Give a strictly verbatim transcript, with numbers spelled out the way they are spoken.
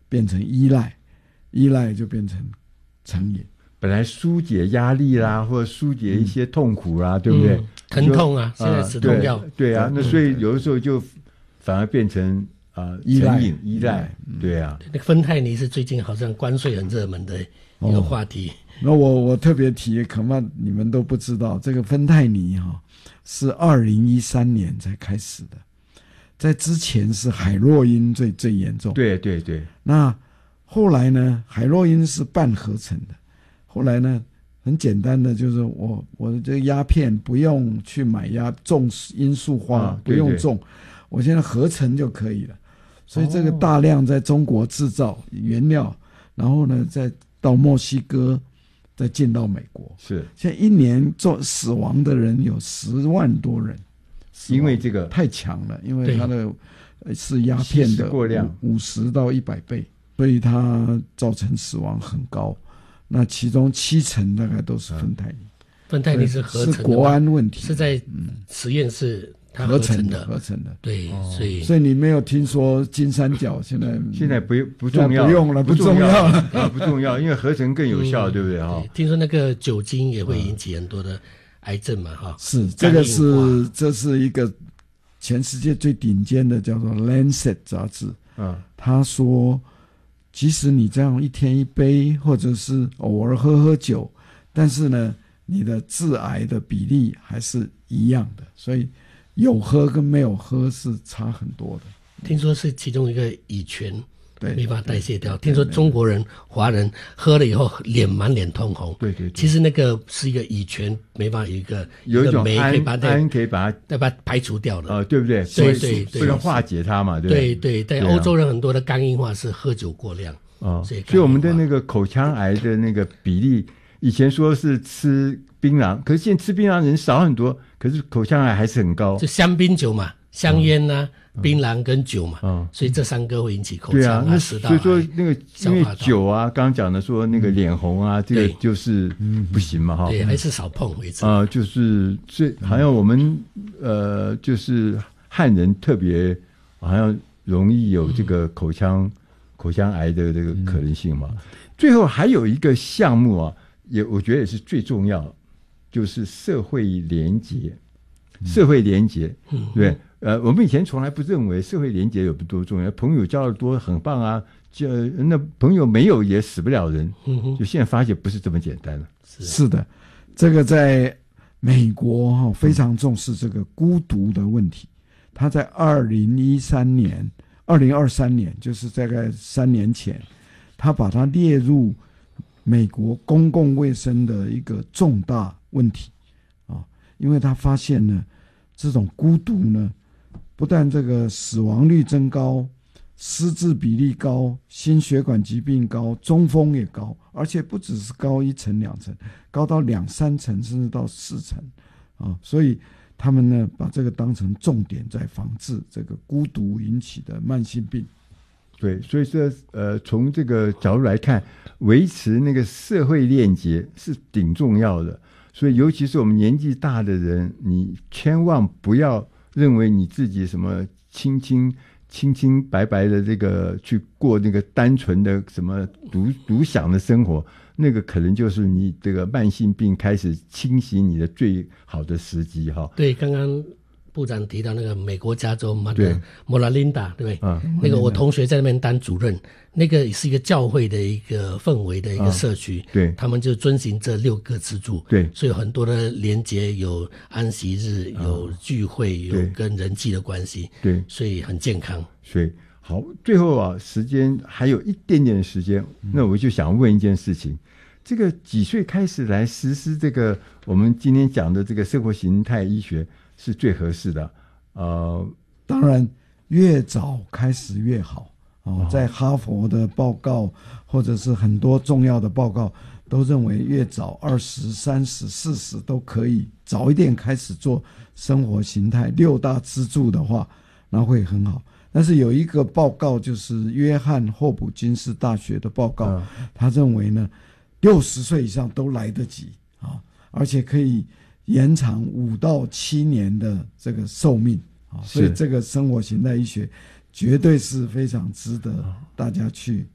变成依赖，依赖就变成成瘾。 本来疏解压力啦，或者疏解一些痛苦啦，嗯、对不对？ 嗯、疼痛啊，现在止痛药、 呃对。对啊，那所以有的时候就反而变成啊、呃、成瘾依赖。对啊， 那个芬太尼是最近好像关税很热门的一个话题。哦、 那我我特别提，恐怕你们都不知道，这个芬太尼哈、哦、是二零一三年才开始的，在之前是海洛因最最严重。 对对对。 那后来呢，海洛因是半合成的，后来呢，很简单的就是我我的这个鸦片不用去买鸦重罂粟花、啊、不用种，我现在合成就可以了。所以这个大量在中国制造原料，然后呢再到墨西哥，再进到美国。 是，现在一年做死亡的人有十万多人， 因为这个太强了，因为它的是鸦片的过量五十到一百倍，所以它造成死亡很高。那其中七成大概都是芬太尼。 芬太尼是合成的， 是国安问题， 是在实验室它合成的， 合成的。 对，哦、所以所以你没有听说金三角现在现在不不重要， 不用了， 不重要了，啊，不重要，因为合成更有效，嗯、对不对哈？ 听说那个酒精也会引起很多的癌症嘛，哈、嗯。 是，这个是这是一个全世界最顶尖的叫做《Lancet》杂志，嗯，他说。即使你这样一天一杯，或者是偶尔喝喝酒，但是呢，你的致癌的比例还是一样的，所以有喝跟没有喝是差很多的。 听说是其中一个乙醛， 对， 没办法代谢掉。听说中国人、华人喝了以后脸满脸通红， 对对对， 其实那个是一个乙醛，没办法有一个有一种酶可以把它氨可以把它再把它排除掉的， 呃，对不对？ 对对对， 不能化解它嘛，对不对？ 对对，在欧洲人很多的肝硬化是喝酒过量。 哦，所以所以我们的那个口腔癌的那个比例，以前说是吃槟榔，可是现在吃槟榔人少很多，可是口腔癌还是很高。 就香槟酒嘛，香烟呐、啊嗯、槟榔跟酒嘛，嗯，所以这三个会引起口腔啊、食道癌。 所以说那个因为酒啊，刚刚讲的说那个脸红啊，嗯、这个就是不行嘛，哈。 对，还是少碰为止。 啊、呃，就是这好像我们呃，就是汉人特别好像容易有这个口腔。嗯口腔癌的这个可能性嘛，嗯、最后还有一个项目啊，也我觉得也是最重要，就是社会连结。嗯、社会连结，嗯、对，呃，我们以前从来不认为社会连结有多重要，朋友交的多很棒啊，就那朋友没有也死不了人，嗯、就现在发现不是这么简单了。 是, 是的，这个在美国哈、哦、非常重视这个孤独的问题，他在二零一三年。二零二三年，就是大概三年前，他把它列入美国公共卫生的一个重大问题啊，因为他发现呢，这种孤独呢，不但这个死亡率增高，失智比例高，心血管疾病高，中风也高，而且不只是高一层两层，高到两三层甚至到四层啊，所以。他们呢，把这个当成重点，在防治这个孤独引起的慢性病。 对，所以说，呃，从这个角度来看，维持那个社会链接是挺重要的。所以，尤其是我们年纪大的人，你千万不要认为你自己什么清清清清白白的这个去过那个单纯的什么独独享的生活。那个可能就是你这个慢性病开始侵袭你的最好的时机哈。 对，刚刚部长提到那个美国加州嘛的莫拉琳达，对不对？嗯，那个我同学在那边当主任，那个是一个教会的一个氛围的一个社区，嗯、对，他们就遵循这六个支柱， 对， 所以很多的连结有安息日，有聚会，有跟人际的关系， 对， 所以很健康。 所以好，最后啊，时间还有一点点时间，那我就想问一件事情。这个几岁开始来实施这个我们今天讲的这个生活形态医学是最合适的？呃， 当然越早开始越好哦。在哈佛的报告或者是很多重要的报告都认为，越早二十、三十、四十都可以早一点开始做生活形态六大支柱的话，那会很好。但是有一个报告就是约翰霍普金斯大学的报告，嗯、他认为呢。六十岁以上都来得及啊，而且可以延长五到七年的这个寿命啊，所以这个生活形态医学绝对是非常值得大家去